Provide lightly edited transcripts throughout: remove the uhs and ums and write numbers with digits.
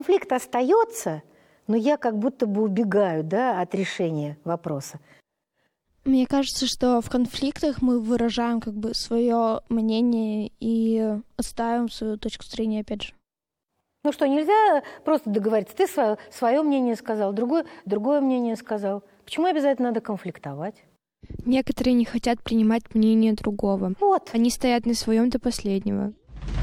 Конфликт остается, но я как будто бы убегаю, да, от решения вопроса. Мне кажется, что в конфликтах мы выражаем как бы свое мнение и отстаиваем свою точку зрения, опять же. Ну что, нельзя просто договориться? Ты свое мнение сказал, другое мнение сказал. Почему обязательно надо конфликтовать? Некоторые не хотят принимать мнение другого. Вот. Они стоят на своем до последнего.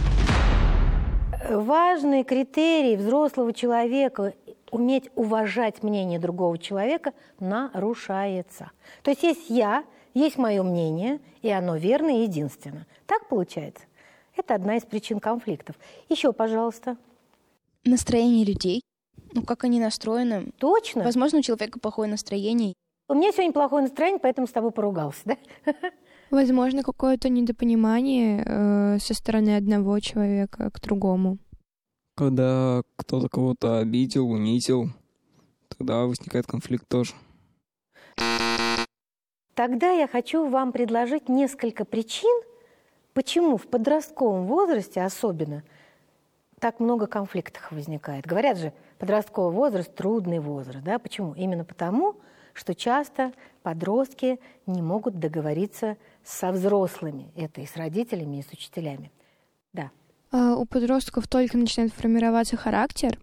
Важный критерий взрослого человека – уметь уважать мнение другого человека нарушается. То есть есть я, есть мое мнение, и оно верно и единственно. Так получается? Это одна из причин конфликтов. Еще, пожалуйста. Настроение людей. Как они настроены. Точно. Возможно, у человека плохое настроение. У меня сегодня плохое настроение, поэтому с тобой поругался, да? Возможно, какое-то недопонимание со стороны одного человека к другому. Когда кто-то кого-то обидел, унизил, тогда возникает конфликт тоже. Тогда я хочу вам предложить несколько причин, почему в подростковом возрасте особенно так много конфликтов возникает. Говорят же, подростковый возраст – трудный возраст. Да? Почему? Именно потому, что часто подростки не могут договориться со взрослыми. Это и с родителями, и с учителями. Да. У подростков только начинает формироваться характер.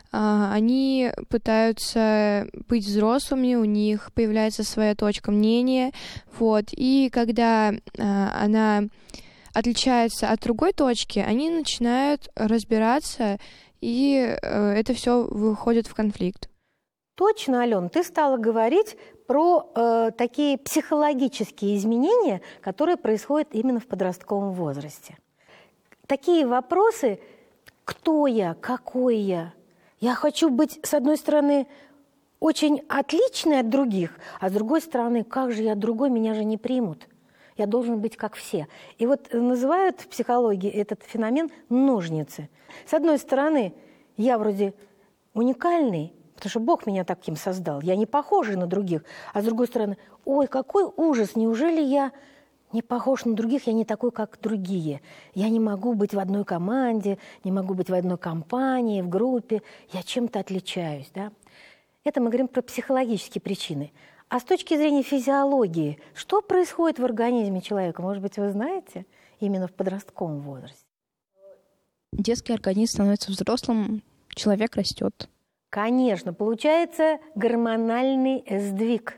Они пытаются быть взрослыми, у них появляется своя точка мнения. И когда она отличается от другой точки, они начинают разбираться, и это все выходит в конфликт. Точно, Алён, ты стала говорить про такие психологические изменения, которые происходят именно в подростковом возрасте. Такие вопросы: кто я, какой я? Я хочу быть, с одной стороны, очень отличной от других, а с другой стороны, как же я другой, меня же не примут. Я должен быть как все. И называют в психологии этот феномен ножницы. С одной стороны, я вроде уникальный, потому что Бог меня таким создал, я не похожа на других. А с другой стороны, ой, какой ужас, неужели я не похож на других, я не такой, как другие. Я не могу быть в одной команде, не могу быть в одной компании, в группе, я чем-то отличаюсь. Да? Это мы говорим про психологические причины. А с точки зрения физиологии, что происходит в организме человека? Может быть, вы знаете, именно в подростковом возрасте? Детский организм становится взрослым, человек растет. Конечно, получается гормональный сдвиг.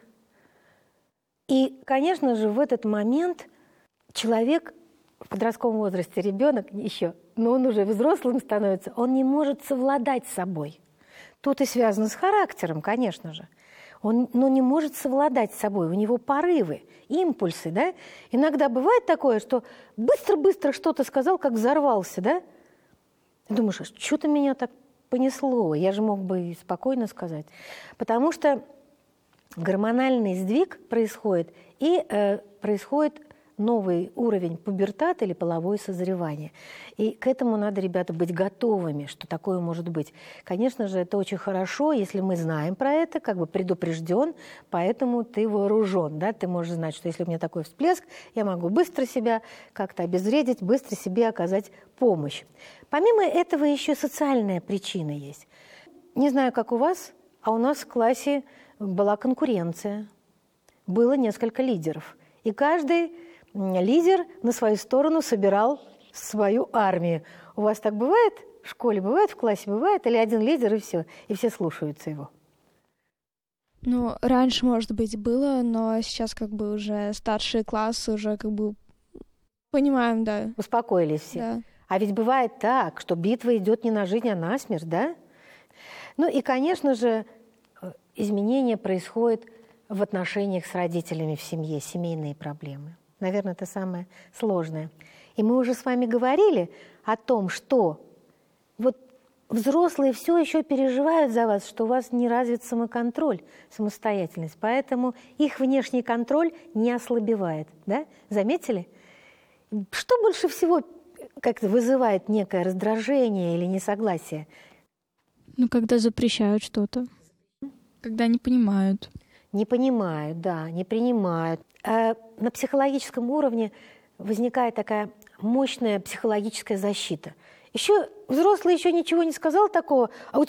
И, конечно же, в этот момент человек в подростковом возрасте, ребенок еще, но он уже взрослым становится, он не может совладать с собой. Тут и связано с характером, конечно же. Он не может совладать с собой, у него порывы, импульсы, да? Иногда бывает такое, что быстро-быстро что-то сказал, как взорвался, да? Думаешь, что-то меня так понесло, я же мог бы и спокойно сказать. Потому что гормональный сдвиг происходит, и происходит новый уровень пубертата или половое созревание. И к этому надо, ребята, быть готовыми, что такое может быть. Конечно же, это очень хорошо, если мы знаем про это, как бы предупрежден, поэтому ты вооружен. Да? Ты можешь знать, что если у меня такой всплеск, я могу быстро себя как-то обезвредить, быстро себе оказать помощь. Помимо этого еще социальная причина есть. Не знаю, как у вас, а у нас в классе была конкуренция. Было несколько лидеров. И каждый лидер на свою сторону собирал свою армию. У вас так бывает? В школе бывает, в классе бывает? Или один лидер и все слушаются его? Раньше, может быть, было, но сейчас как бы уже старшие классы уже как бы понимаем, да. Успокоились все. Да. А ведь бывает так, что битва идет не на жизнь, а на смерть, да? И, конечно же, изменения происходят в отношениях с родителями в семье, семейные проблемы. Наверное, это самое сложное. И мы уже с вами говорили о том, что взрослые все еще переживают за вас, что у вас не развит самоконтроль, самостоятельность. Поэтому их внешний контроль не ослабевает. Да? Заметили? Что больше всего как-то вызывает некое раздражение или несогласие? Когда запрещают что-то. Когда не понимают. Не понимают, да, не принимают. На психологическом уровне возникает такая мощная психологическая защита. Взрослый еще ничего не сказал такого, а